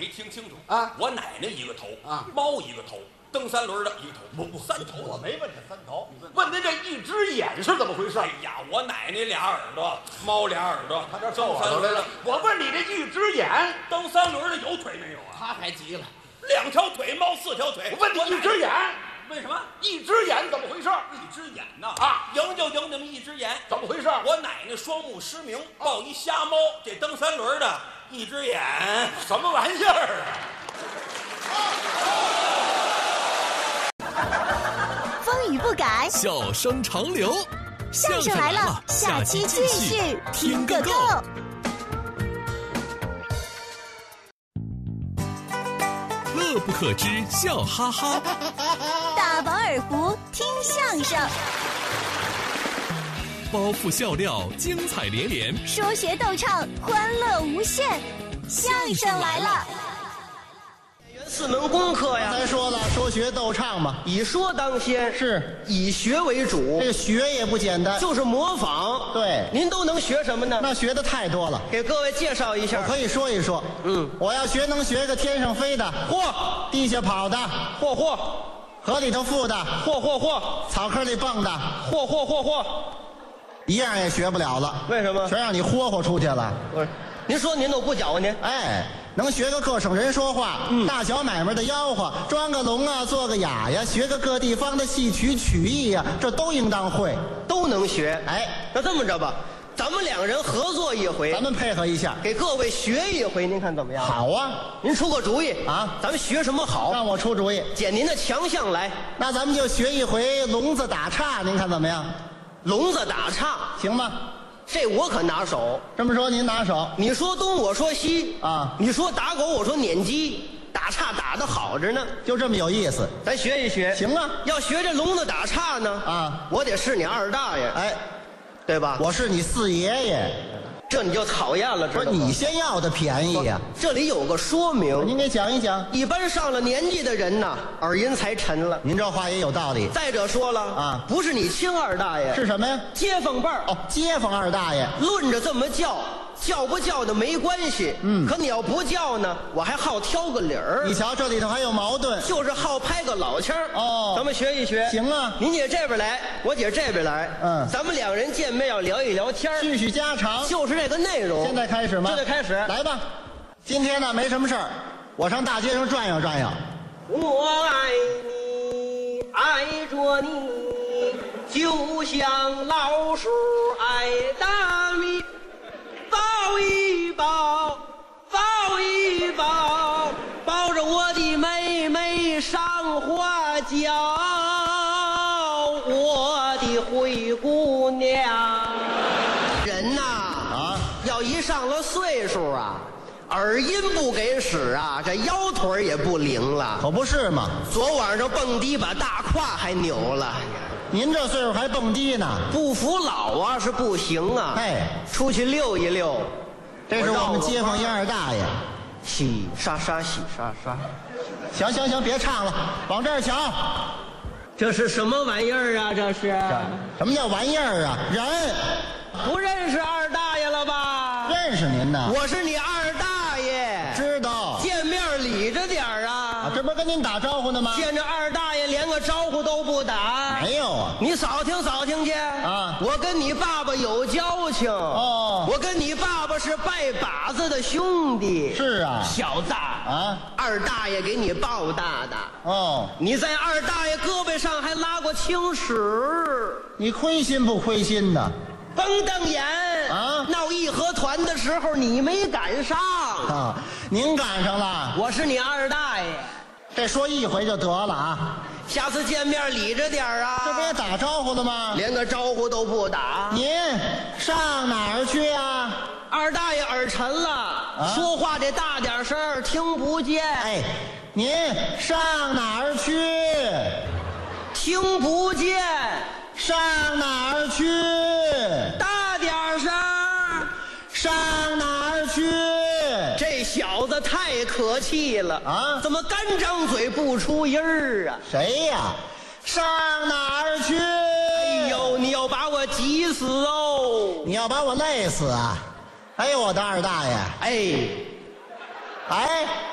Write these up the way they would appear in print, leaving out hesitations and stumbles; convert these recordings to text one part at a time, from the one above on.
听清楚啊！ 我奶奶一个头啊， 猫一个头，蹬三轮的一个头， 不三头。 我没问他三头，问您这一只眼是怎么回事？ 哎呀，我奶奶俩耳朵，猫俩耳朵， 他这蹬三轮的。 我问你这一只眼， 蹬三轮的有腿没有啊？ 他还急了。 2条腿，猫4条腿。 我问你一只眼， 为什么？ 一只眼怎么回事？ 一只眼呐啊， 赢就赢那么一只眼， 怎么回事？ 我奶奶双目失明，抱一瞎猫，这蹬三轮的一只眼， 什么玩意儿啊？风雨不改， 笑声长流。 相声来了，下期继续听个够。 乐不可支，笑哈哈。 大饱耳福，听相声。 包袱笑料，精彩连连。 说学逗唱，欢乐无限。相声来了。 4门功课呀， 咱说了，说学逗唱嘛， 以说当先， 是以学为主。 这个学也不简单， 就是模仿。 对， 您都能学什么呢？ 那学的太多了， 给各位介绍一下。 我可以说一说。我要学能学个天上飞的， 嚯； 地下跑的， 嚯； 河里头浮的， 嚯； 草坑里蹦的， 嚯。 一样也学不了了。 为什么？ 全让你霍出去了。 不是，您说您都不搅和您。 哎，能学个各省人说话，大小买卖的吆喝，装个聋啊，做个哑呀，学个各地方的戏曲曲艺呀，这都应当会， 都能学。 哎， 那这么着吧，咱们2人合作一回， 咱们配合一下， 给各位学一回，您看怎么样？ 好啊， 您出个主意啊， 咱们学什么好？ 让我出主意， 捡您的强项来。 那咱们就学一回聋子打岔，您看怎么样？ 聋子打岔行吗？ 这我可拿手。 这么说您拿手， 你说东我说西啊， 你说打狗我说撵鸡，打岔打得好着呢， 就这么有意思。 咱学一学。 行啊， 要学这聋子打岔呢啊， 我得是你二大爷， 哎， 对吧？ 我是你四爷爷， 这你就讨厌了，知道吗？ 不是你先要的便宜呀。 这里有个说明， 您给讲一讲。 一般上了年纪的人呐，耳音才沉了。 您这话也有道理。 再者说了啊， 不是你亲二大爷， 是什么呀？ 街坊辈儿。 哦，街坊二大爷。 论着这么叫，叫不叫的没关系。可你要不叫呢，我还好挑个理儿。 你瞧这里头还有矛盾， 就是好拍个老腔儿。 哦， 咱们学一学。 行啊， 您姐这边来，我姐这边来。咱们2人见面要聊一聊天， 叙叙家常， 就是这个内容。 现在开始吗？ 现在开始， 来吧。今天呢没什么事儿，我上大街上转悠转悠。 我爱你，爱着你，就像老鼠爱大米。抱一抱，抱一抱，抱着我的妹妹上花轿，我的灰姑娘。人呐，要一上了岁数啊，耳音不给使啊，这腰腿也不灵了。 可不是嘛， 昨晚上蹦迪把大胯还扭了。 您这岁数还蹦迪呢？ 不服老啊是不行啊。 哎， 出去溜一溜。 这是我们街坊一二大爷。 洗刷刷，洗刷刷。 行，别唱了，往这儿瞧。 这是什么玩意儿啊？这是什么叫玩意儿啊？人不认识二大爷了吧？ 认识您呢， 我是你二大爷。 知道。 见面理着点儿啊。 这不是跟您打招呼呢吗？ 见着二大爷连个招呼都不打。 没有啊。 你扫听扫听去啊！ 我跟你爸爸有交情哦。 我跟你爸爸是拜把子的兄弟。 是啊。 小子啊， 二大爷给你抱大的。 哦， 你在二大爷胳膊上还拉过青史。 你亏心不亏心呢？ 甭瞪眼啊！ 闹义和团的时候你没赶上啊，您赶上了。 我是你二大爷， 这说一回就得了啊。 下次见面理着点啊。 这不也打招呼了吗？ 连个招呼都不打。 您上哪儿去啊？ 二大爷耳沉了，说话得大点声，听不见。 哎，您上哪儿去？ 听不见。 上哪儿去？ 大点声。 上哪儿去？ 这小子太可气了啊！ 怎么干张嘴不出音儿啊？ 谁呀？上哪儿去？ 哎呦，你要把我急死哦！ 你要把我累死啊！哎呦，我的二大爷！ 哎，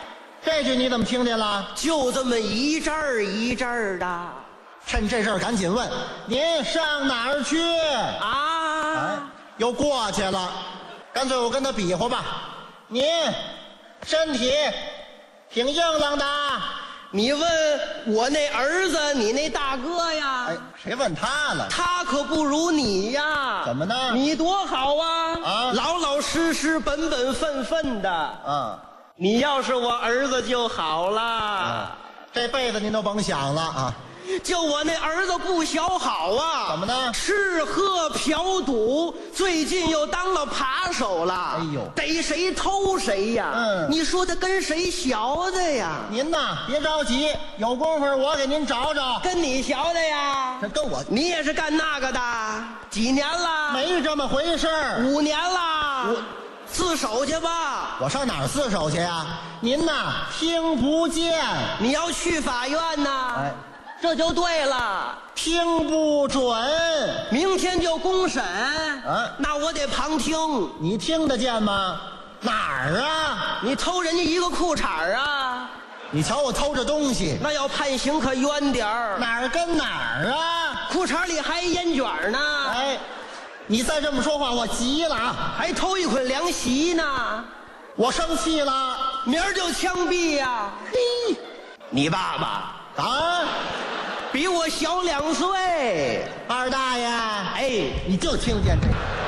这句你怎么听见了？ 就这么一阵儿一阵儿的趁这事儿赶紧问，您上哪儿去？ 啊！ 又过去了，干脆我跟他比划吧。您身体挺硬朗的。 你问我那儿子，你那大哥呀？ 哎，谁问他了？ 他可不如你呀！ 怎么呢？ 你多好啊！ 啊， 老老实实、本本分分的。 啊， 你要是我儿子就好了。 这辈子您都甭想了啊！ 就我那儿子不小好啊！ 怎么呢？ 吃喝嫖赌，最近又当了扒手了。 哎呦， 逮谁偷谁呀！你说他跟谁学的呀？ 您呐，别着急，有功夫我给您找找。 跟你学的呀？ 这跟我， 你也是干那个的？几年了？ 没这么回事儿。 5年了。自首去吧。 我上哪儿自首去呀？您呐，听不见。 你要去法院呐？ 哎， 这就对了， 听不准。 明天就公审。那我得旁听。 你听得见吗？哪儿啊？ 你偷人家一个裤衩啊？ 你瞧我偷这东西， 那要判刑可冤点儿。 哪儿跟哪儿啊？ 裤衩里还烟卷呢。 哎，你再这么说话，我急了啊！ 还偷一捆凉席呢。 我生气了， 明儿就枪毙呀！嘿，你爸爸啊， 比我小2岁。 二大爷， 哎， 你就听见这个。